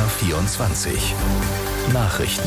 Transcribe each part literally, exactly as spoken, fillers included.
R vierundzwanzig Nachrichten.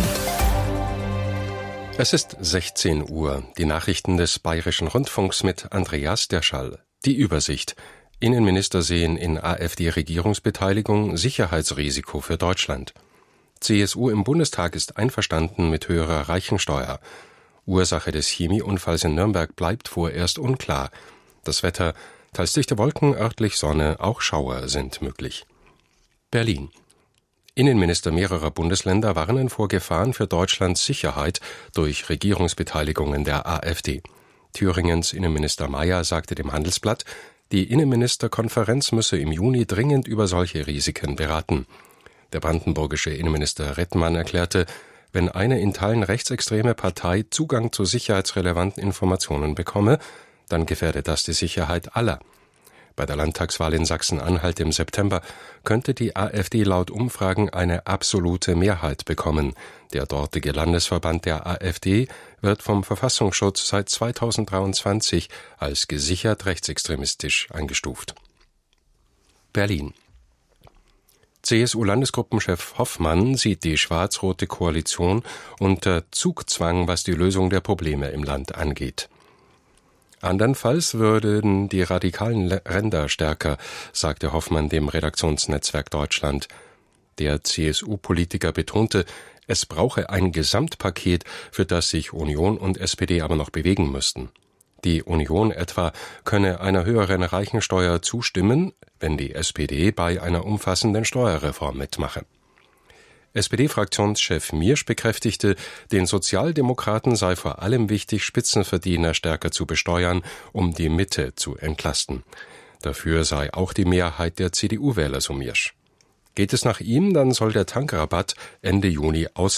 Es ist sechzehn Uhr. Die Nachrichten des Bayerischen Rundfunks mit Andreas Derschall. Die Übersicht. Innenminister sehen in AfD-Regierungsbeteiligung Sicherheitsrisiko für Deutschland. C S U im Bundestag ist einverstanden mit höherer Reichensteuer. Ursache des Chemieunfalls in Nürnberg bleibt vorerst unklar. Das Wetter, teils dichte Wolken, örtlich Sonne, auch Schauer sind möglich. Berlin. Innenminister mehrerer Bundesländer warnen vor Gefahren für Deutschlands Sicherheit durch Regierungsbeteiligungen der AfD. Thüringens Innenminister Mayer sagte dem Handelsblatt, die Innenministerkonferenz müsse im Juni dringend über solche Risiken beraten. Der brandenburgische Innenminister Rettmann erklärte, wenn eine in Teilen rechtsextreme Partei Zugang zu sicherheitsrelevanten Informationen bekomme, dann gefährde das die Sicherheit aller. Bei der Landtagswahl in Sachsen-Anhalt im September könnte die AfD laut Umfragen eine absolute Mehrheit bekommen. Der dortige Landesverband der AfD wird vom Verfassungsschutz seit zweitausenddreiundzwanzig als gesichert rechtsextremistisch eingestuft. Berlin. C S U-Landesgruppenchef Hoffmann sieht die schwarz-rote Koalition unter Zugzwang, was die Lösung der Probleme im Land angeht. Andernfalls würden die radikalen Ränder stärker, sagte Hoffmann dem Redaktionsnetzwerk Deutschland. Der C S U-Politiker betonte, es brauche ein Gesamtpaket, für das sich Union und S P D aber noch bewegen müssten. Die Union etwa könne einer höheren Reichensteuer zustimmen, wenn die S P D bei einer umfassenden Steuerreform mitmache. S P D-Fraktionschef Miersch bekräftigte, den Sozialdemokraten sei vor allem wichtig, Spitzenverdiener stärker zu besteuern, um die Mitte zu entlasten. Dafür sei auch die Mehrheit der C D U-Wähler, so Miersch. Geht es nach ihm, dann soll der Tankrabatt Ende Juni aus